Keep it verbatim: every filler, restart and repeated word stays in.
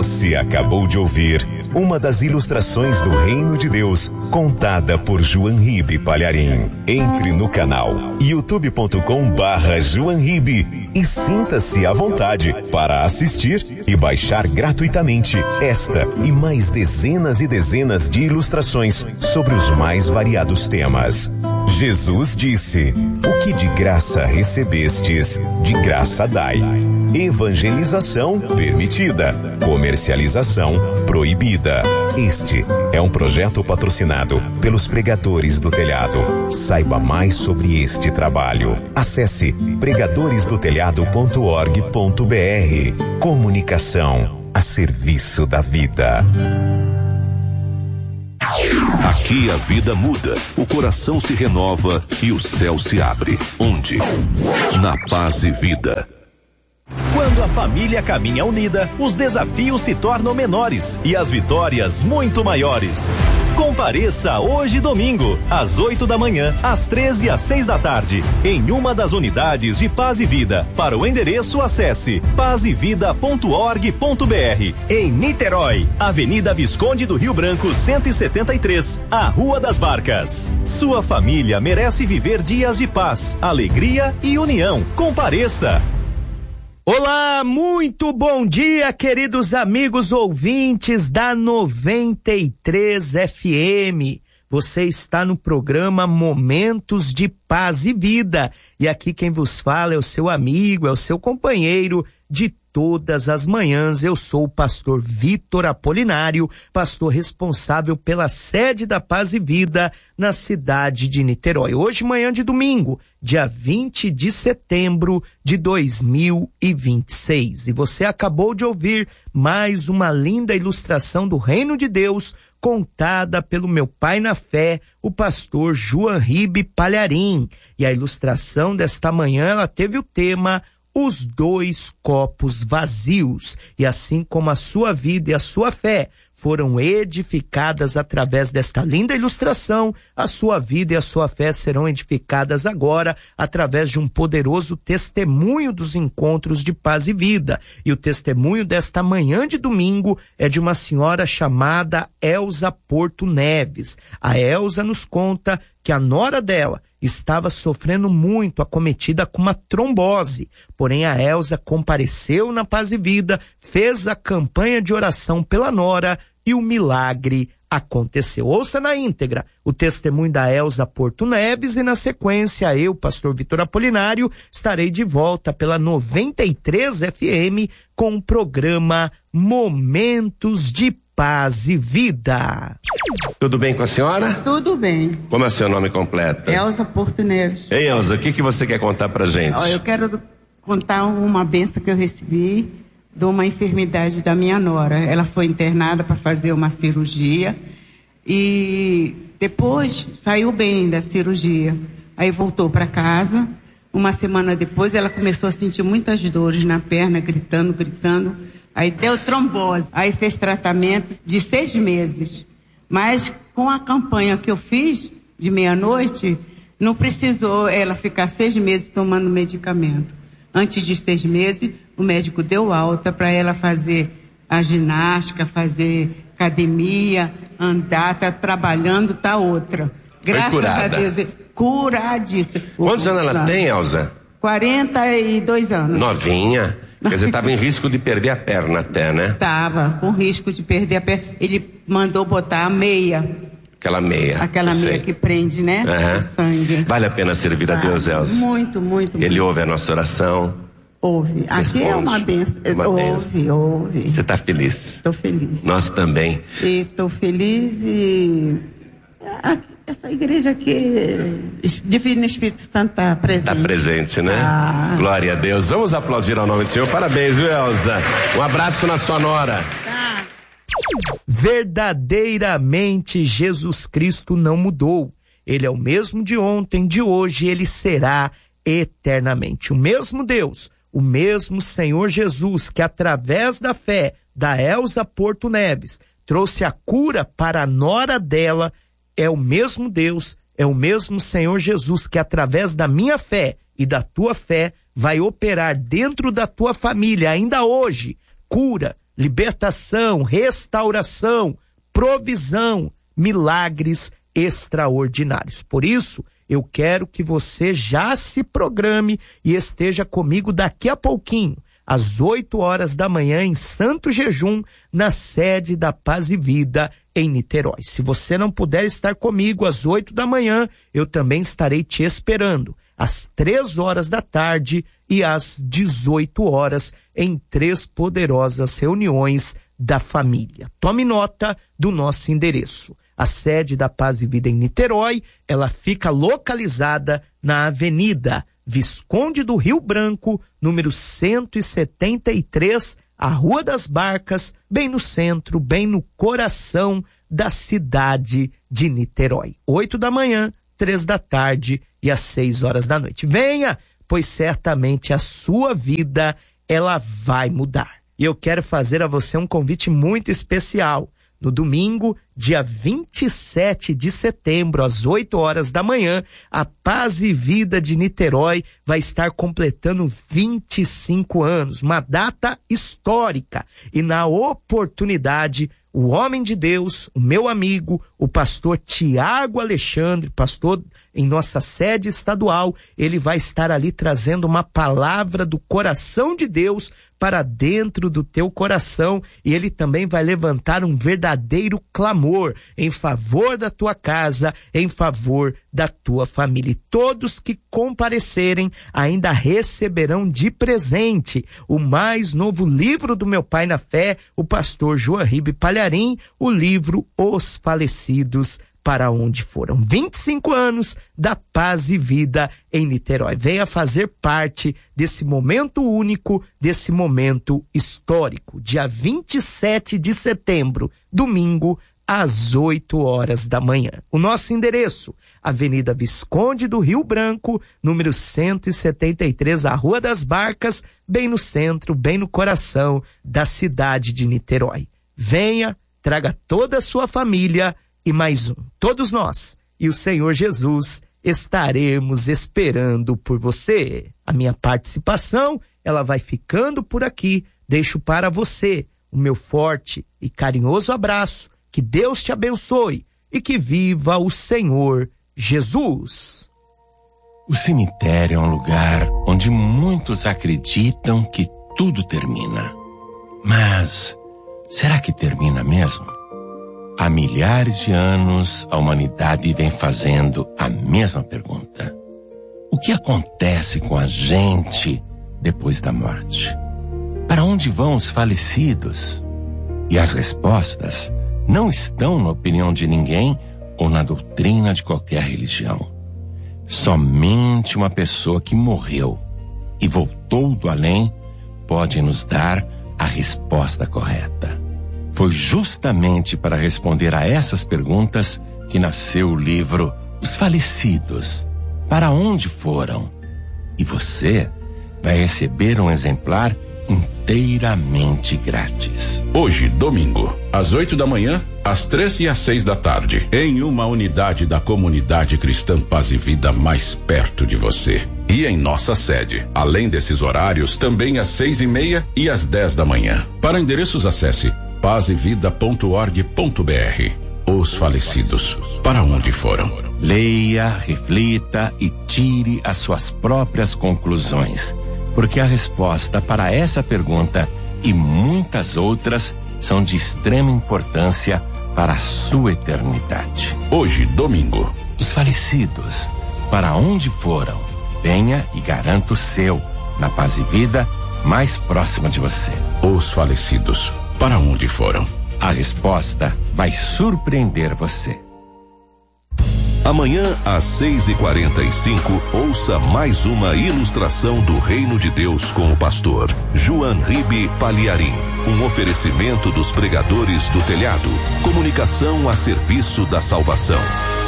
Você acabou de ouvir uma das ilustrações do Reino de Deus, contada por João Ribe Palharim. Entre no canal youtube ponto com barra João Ribe e sinta-se à vontade para assistir e baixar gratuitamente esta e mais dezenas e dezenas de ilustrações sobre os mais variados temas. Jesus disse: o que de graça recebestes, de graça dai. Evangelização permitida, comercialização proibida. Este é um projeto patrocinado pelos Pregadores do Telhado. Saiba mais sobre este trabalho. Acesse pregadores do telhado ponto org ponto br. Comunicação a serviço da vida. Aqui a vida muda, o coração se renova e o céu se abre. Onde? Na Paz e Vida. Quando a família caminha unida, os desafios se tornam menores e as vitórias muito maiores. Compareça hoje domingo, às oito da manhã, às treze e às seis da tarde, em uma das unidades de Paz e Vida. Para o endereço, acesse paz e vida ponto org ponto br. Em Niterói, Avenida Visconde do Rio Branco, cento e setenta e três, a Rua das Barcas. Sua família merece viver dias de paz, alegria e união. Compareça! Olá, muito bom dia, queridos amigos ouvintes da noventa e três F M. Você está no programa Momentos de Paz e Vida. E aqui quem vos fala é o seu amigo, é o seu companheiro de todas as manhãs. Eu sou o pastor Vitor Apolinário, pastor responsável pela sede da Paz e Vida na cidade de Niterói. Hoje, manhã de domingo, dia vinte de setembro de dois mil e vinte e seis. E você acabou de ouvir mais uma linda ilustração do Reino de Deus, contada pelo meu pai na fé, o pastor João Ribe Palharim. E a ilustração desta manhã, ela teve o tema Os Dois Copos Vazios. E assim como a sua vida e a sua fé foram edificadas através desta linda ilustração, a sua vida e a sua fé serão edificadas agora através de um poderoso testemunho dos encontros de Paz e Vida. E o testemunho desta manhã de domingo é de uma senhora chamada Elza Porto Neves. A Elza nos conta que a nora dela estava sofrendo muito, acometida com uma trombose. Porém, a Elza compareceu na Paz e Vida, fez a campanha de oração pela nora e o milagre aconteceu. Ouça na íntegra o testemunho da Elza Porto Neves e, na sequência, eu, pastor Vitor Apolinário, estarei de volta pela noventa e três F M com o programa Momentos de Paz e Vida. Tudo bem com a senhora? Tudo bem. Como é seu nome completo? Elza Porto Neves. Ei, Elza, o que, que você quer contar pra gente? Ó, eu quero contar uma bênção que eu recebi de uma enfermidade da minha nora. Ela foi internada para fazer uma cirurgia e depois saiu bem da cirurgia. Aí voltou para casa. Uma semana depois ela começou a sentir muitas dores na perna, gritando, gritando. Aí deu trombose. Aí fez tratamento de seis meses. Mas com a campanha que eu fiz de meia-noite, não precisou ela ficar seis meses tomando medicamento. Antes de seis meses, o médico deu alta para ela fazer a ginástica, fazer academia, andar, tá trabalhando, tá outra. Graças a Deus, curadíssima. Quantos anos ela tem, Elza? quarenta e dois anos. Novinha. Quer dizer, estava em risco de perder a perna até, né? Estava com risco de perder a perna. Ele mandou botar a meia. Aquela meia. Aquela meia sei. que prende, né? Uhum. O sangue. Vale a pena servir a Deus, Elza? Muito, muito, muito. Ele ouve a nossa oração? Ouve. Aqui Responde. é uma benção. Uma ouve, benção. ouve. Você está feliz? Estou feliz. Nós também. E estou feliz e... Essa igreja aqui, Divino Espírito Santo está presente. Está presente, né? Ah. Glória a Deus. Vamos aplaudir ao nome do Senhor. Parabéns, viu, Elza? Um abraço na sua nora. Tá. Verdadeiramente, Jesus Cristo não mudou. Ele é o mesmo de ontem, de hoje, ele será eternamente. O mesmo Deus, o mesmo Senhor Jesus, que através da fé da Elza Porto Neves trouxe a cura para a nora dela, é o mesmo Deus, é o mesmo Senhor Jesus que através da minha fé e da tua fé vai operar dentro da tua família ainda hoje, cura, libertação, restauração, provisão, milagres extraordinários. Por isso, eu quero que você já se programe e esteja comigo daqui a pouquinho, às oito horas da manhã, em Santo Jejum, na sede da Paz e Vida, em Niterói. Se você não puder estar comigo às oito da manhã, eu também estarei te esperando às três horas da tarde e às dezoito horas, em três poderosas reuniões da família. Tome nota do nosso endereço. A sede da Paz e Vida em Niterói, ela fica localizada na Avenida Visconde do Rio Branco, número cento e setenta e três, a Rua das Barcas, bem no centro, bem no coração da cidade de Niterói. Oito da manhã, três da tarde e às seis horas da noite. Venha, pois certamente a sua vida, ela vai mudar. E eu quero fazer a você um convite muito especial. No domingo, dia vinte e sete de setembro, às oito horas da manhã, a Paz e Vida de Niterói vai estar completando vinte e cinco anos, uma data histórica. E na oportunidade, o homem de Deus, o meu amigo, o pastor Tiago Alexandre, pastor em nossa sede estadual, ele vai estar ali trazendo uma palavra do coração de Deus para dentro do teu coração, e ele também vai levantar um verdadeiro clamor em favor da tua casa, em favor da tua família. E todos que comparecerem ainda receberão de presente o mais novo livro do meu pai na fé, o pastor João Ribe Palharim, o livro Os Falecidos para Onde Foram. vinte e cinco anos da Paz e Vida em Niterói. Venha fazer parte desse momento único, desse momento histórico. Dia vinte e sete de setembro, domingo, às oito horas da manhã. O nosso endereço, Avenida Visconde do Rio Branco, número cento e setenta e três, a Rua das Barcas, bem no centro, bem no coração da cidade de Niterói. Venha, traga toda a sua família e mais um. Todos nós e o Senhor Jesus estaremos esperando por você. A minha participação, ela vai ficando por aqui. Deixo para você o meu forte e carinhoso abraço. Que Deus te abençoe e que viva o Senhor Jesus. O cemitério é um lugar onde muitos acreditam que tudo termina. Mas será que termina mesmo? Há milhares de anos, a humanidade vem fazendo a mesma pergunta. O que acontece com a gente depois da morte? Para onde vão os falecidos? E as respostas não estão na opinião de ninguém ou na doutrina de qualquer religião. Somente uma pessoa que morreu e voltou do além pode nos dar a resposta correta. Foi justamente para responder a essas perguntas que nasceu o livro Os Falecidos. Para onde foram? E você vai receber um exemplar inteiramente grátis. Hoje, domingo, às oito da manhã, às três e às seis da tarde, em uma unidade da comunidade cristã Paz e Vida mais perto de você. E em nossa sede, além desses horários, também às seis e meia e às dez da manhã. Para endereços, acesse paz e vida ponto org ponto br. Os falecidos, para onde foram? Leia, reflita e tire as suas próprias conclusões, porque a resposta para essa pergunta e muitas outras são de extrema importância para a sua eternidade. Hoje, domingo, Os falecidos, para onde foram? Venha e garanta o seu, na Paz e Vida mais próxima de você. Os falecidos, para onde foram? A resposta vai surpreender você. Amanhã, às seis e quarenta e cinco, ouça mais uma ilustração do Reino de Deus com o pastor João Ribe Palharim. Um oferecimento dos pregadores do telhado. Comunicação a serviço da salvação.